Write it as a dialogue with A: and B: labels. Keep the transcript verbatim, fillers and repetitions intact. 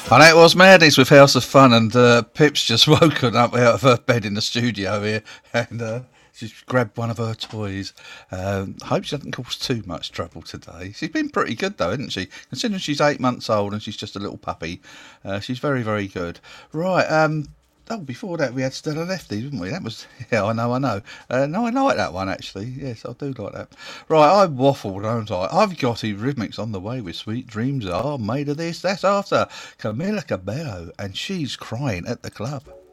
A: And it was madness with House of Fun, and uh, Pip's just woken up out of her bed in the studio here, and uh, she's grabbed one of her toys. Um, I hope she doesn't cause too much trouble today. She's been pretty good though, isn't she? Considering she's eight months old and she's just a little puppy, uh, she's very, very good. Right, um, oh, before that we had Stella Lefty, didn't we? That was, yeah, I know, I know. Uh, no, I like that one actually. Yes, I do like that. Right, I waffled, don't I? I've got Eurythmics on the way with Sweet Dreams Are Made of This. That's after Camila Cabello, and She's Crying at the Club.